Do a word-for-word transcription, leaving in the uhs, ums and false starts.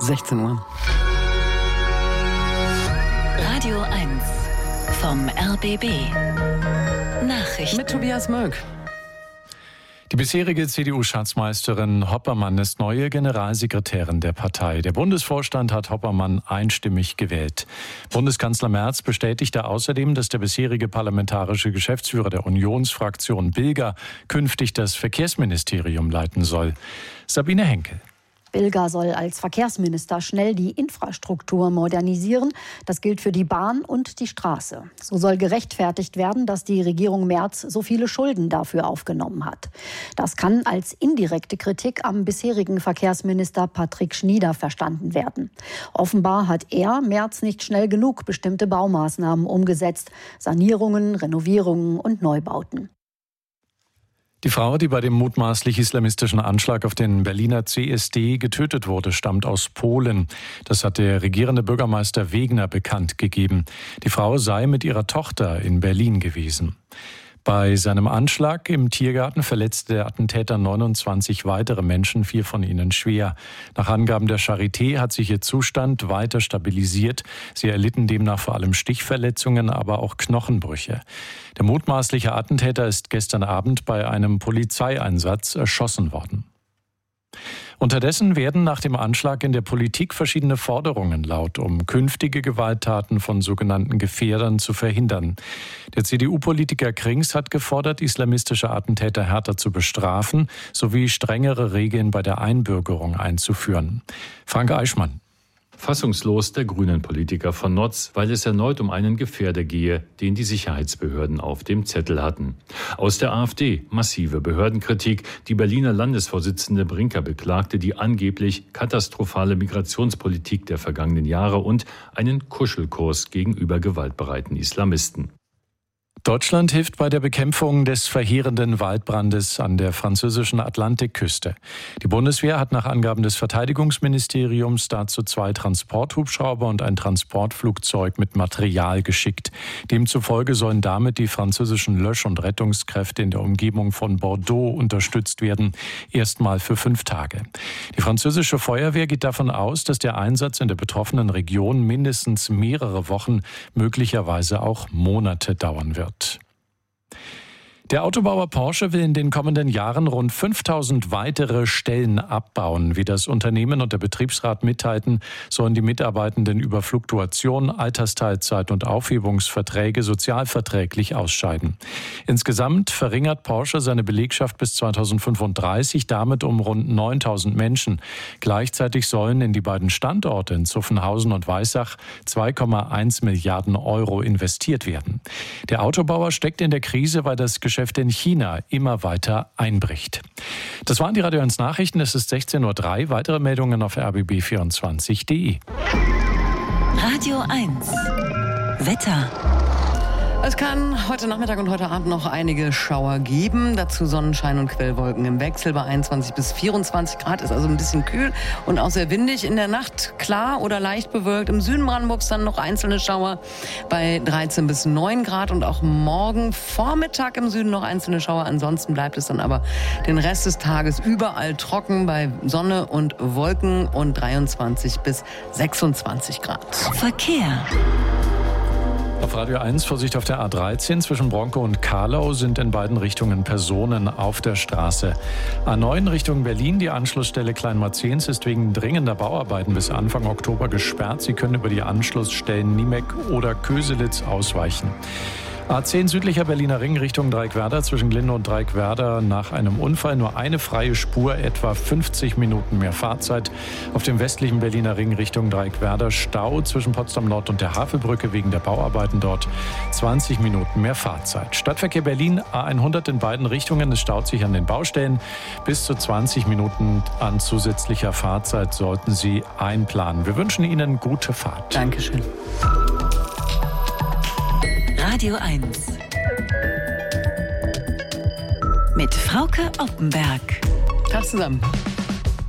sechzehn Uhr. Radio eins vom R B B. Nachrichten. Mit Tobias Möck. Die bisherige C D U-Schatzmeisterin Hoppermann ist neue Generalsekretärin der Partei. Der Bundesvorstand hat Hoppermann einstimmig gewählt. Bundeskanzler Merz bestätigte außerdem, dass der bisherige parlamentarische Geschäftsführer der Unionsfraktion Bilger künftig das Verkehrsministerium leiten soll. Sabine Henkel. Bilger soll als Verkehrsminister schnell die Infrastruktur modernisieren. Das gilt für die Bahn und die Straße. So soll gerechtfertigt werden, dass die Regierung Merz so viele Schulden dafür aufgenommen hat. Das kann als indirekte Kritik am bisherigen Verkehrsminister Patrick Schnieder verstanden werden. Offenbar hat er Merz nicht schnell genug bestimmte Baumaßnahmen umgesetzt. Sanierungen, Renovierungen und Neubauten. Die Frau, die bei dem mutmaßlich islamistischen Anschlag auf den Berliner C S D getötet wurde, stammt aus Polen. Das hat der regierende Bürgermeister Wegner bekannt gegeben. Die Frau sei mit ihrer Tochter in Berlin gewesen. Bei seinem Anschlag im Tiergarten verletzte der Attentäter neunundzwanzig weitere Menschen, vier von ihnen schwer. Nach Angaben der Charité hat sich ihr Zustand weiter stabilisiert. Sie erlitten demnach vor allem Stichverletzungen, aber auch Knochenbrüche. Der mutmaßliche Attentäter ist gestern Abend bei einem Polizeieinsatz erschossen worden. Unterdessen werden nach dem Anschlag in der Politik verschiedene Forderungen laut, um künftige Gewalttaten von sogenannten Gefährdern zu verhindern. Der C D U-Politiker Krings hat gefordert, islamistische Attentäter härter zu bestrafen sowie strengere Regeln bei der Einbürgerung einzuführen. Frank Eichmann. Fassungslos der Grünen-Politiker von Notz, weil es erneut um einen Gefährder gehe, den die Sicherheitsbehörden auf dem Zettel hatten. Aus der AfD massive Behördenkritik. Die Berliner Landesvorsitzende Brinker beklagte die angeblich katastrophale Migrationspolitik der vergangenen Jahre und einen Kuschelkurs gegenüber gewaltbereiten Islamisten. Deutschland hilft bei der Bekämpfung des verheerenden Waldbrandes an der französischen Atlantikküste. Die Bundeswehr hat nach Angaben des Verteidigungsministeriums dazu zwei Transporthubschrauber und ein Transportflugzeug mit Material geschickt. Demzufolge sollen damit die französischen Lösch- und Rettungskräfte in der Umgebung von Bordeaux unterstützt werden, erstmal für fünf Tage. Die französische Feuerwehr geht davon aus, dass der Einsatz in der betroffenen Region mindestens mehrere Wochen, möglicherweise auch Monate dauern wird. Der Autobauer Porsche will in den kommenden Jahren rund fünftausend weitere Stellen abbauen. Wie das Unternehmen und der Betriebsrat mitteilten, sollen die Mitarbeitenden über Fluktuation, Altersteilzeit und Aufhebungsverträge sozialverträglich ausscheiden. Insgesamt verringert Porsche seine Belegschaft bis zweitausendfünfunddreißig damit um rund neuntausend Menschen. Gleichzeitig sollen in die beiden Standorte in Zuffenhausen und Weissach zwei Komma eins Milliarden Euro investiert werden. Der Autobauer steckt in der Krise, weil das Geschäft in China immer weiter einbricht. Das waren die Radio eins Nachrichten. Es ist sechzehn Uhr drei. Weitere Meldungen auf r b b vierundzwanzig punkt d e. Radio eins. Wetter. Es kann heute Nachmittag und heute Abend noch einige Schauer geben. Dazu Sonnenschein und Quellwolken im Wechsel bei einundzwanzig bis vierundzwanzig Grad. Ist also ein bisschen kühl und auch sehr windig. In der Nacht klar oder leicht bewölkt. Im Süden Brandenburgs dann noch einzelne Schauer bei dreizehn bis neun Grad. Und auch morgen Vormittag im Süden noch einzelne Schauer. Ansonsten bleibt es dann aber den Rest des Tages überall trocken bei Sonne und Wolken und dreiundzwanzig bis sechsundzwanzig Grad. Verkehr. Auf Radio eins Vorsicht auf der A dreizehn zwischen Bronkow und Kahlau sind in beiden Richtungen Personen auf der Straße. A neun Richtung Berlin, die Anschlussstelle Kleinmarzens ist wegen dringender Bauarbeiten bis Anfang Oktober gesperrt. Sie können über die Anschlussstellen Niemek oder Köselitz ausweichen. A zehn südlicher Berliner Ring Richtung Dreieckwerder zwischen Glinde und Dreieckwerder nach einem Unfall nur eine freie Spur, etwa fünfzig Minuten mehr Fahrzeit. Auf dem westlichen Berliner Ring Richtung Dreieckwerder Stau zwischen Potsdam Nord und der Havelbrücke wegen der Bauarbeiten dort zwanzig Minuten mehr Fahrzeit. Stadtverkehr Berlin A hundert in beiden Richtungen. Es staut sich an den Baustellen. Bis zu zwanzig Minuten an zusätzlicher Fahrzeit sollten Sie einplanen. Wir wünschen Ihnen gute Fahrt. Dankeschön. Radio eins. Mit Frauke Oppenberg. Tag zusammen.